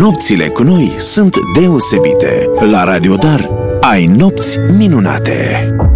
Nopțile cu noi sunt deosebite. La Radio Dar ai nopți minunate.